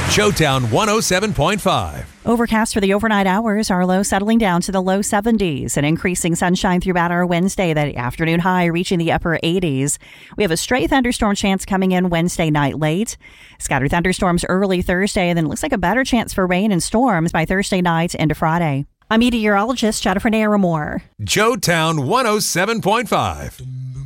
Showtown 107.5. Overcast for the overnight hours, our low settling down to the low 70s and increasing sunshine throughout our Wednesday, that afternoon high reaching the upper 80s. We have a stray thunderstorm chance coming in Wednesday night late. Scattered thunderstorms early Thursday, and then it looks like a better chance for rain and storms by Thursday night into Friday. I'm meteorologist Jennifer Naramore. Showtown 107.5.